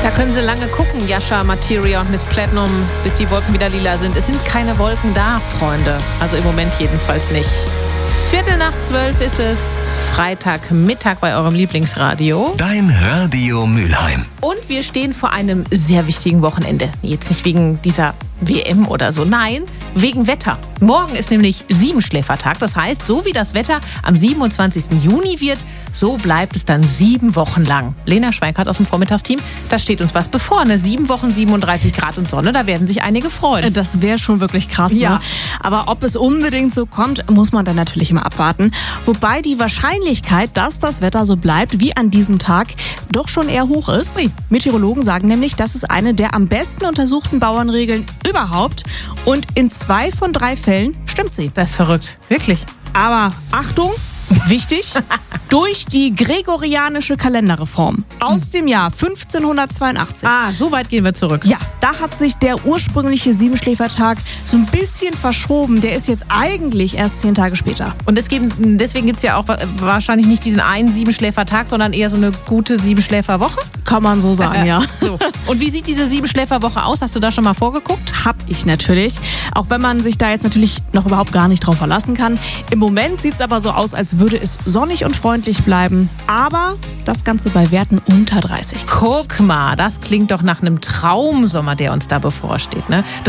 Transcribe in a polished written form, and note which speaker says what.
Speaker 1: Da können Sie lange gucken, Jascha, Materia und Miss Platinum, bis die Wolken wieder lila sind. Es sind keine Wolken da, Freunde. Also im Moment jedenfalls nicht. 11:45 ist es, Freitagmittag bei eurem Lieblingsradio.
Speaker 2: Dein Radio Mülheim.
Speaker 1: Und wir stehen vor einem sehr wichtigen Wochenende. Jetzt nicht wegen dieser WM oder so, nein, wegen Wetter. Morgen ist nämlich Siebenschläfertag. Das heißt, so wie das Wetter am 27. Juni wird, so bleibt es dann 7 Wochen lang. Lena Schweikart aus dem Vormittagsteam, da steht uns was bevor. 7 Wochen, 37 Grad und Sonne, da werden sich einige freuen.
Speaker 3: Das wäre schon wirklich krass,
Speaker 1: ja.
Speaker 3: Ne? Aber ob es unbedingt so kommt, muss man dann natürlich immer abwarten. Wobei die Wahrscheinlichkeit, dass das Wetter so bleibt wie an diesem Tag, doch schon eher hoch ist. Meteorologen sagen nämlich, das ist eine der am besten untersuchten Bauernregeln überhaupt. Und in 2 von 3 Fällen stimmt sie.
Speaker 1: Das ist verrückt, wirklich.
Speaker 3: Aber Achtung, wichtig, durch die gregorianische Kalenderreform aus dem Jahr 1582.
Speaker 1: So weit gehen wir zurück.
Speaker 3: Ja, da hat sich der ursprüngliche Siebenschläfertag so ein bisschen verschoben. Der ist jetzt eigentlich erst 10 Tage später.
Speaker 1: Und deswegen gibt es ja auch wahrscheinlich nicht diesen einen Siebenschläfertag, sondern eher so eine gute Siebenschläferwoche.
Speaker 3: Kann man so sagen, ja.
Speaker 1: So. Und wie sieht diese Siebenschläferwoche aus? Hast du da schon mal vorgeguckt?
Speaker 3: Hab ich natürlich. Auch wenn man sich da jetzt natürlich noch überhaupt gar nicht drauf verlassen kann. Im Moment sieht es aber so aus, als würde es sonnig und freundlich bleiben. Aber das Ganze bei Werten unter 30.
Speaker 1: Guck mal, das klingt doch nach einem Traumsommer, der uns da bevorsteht, ne?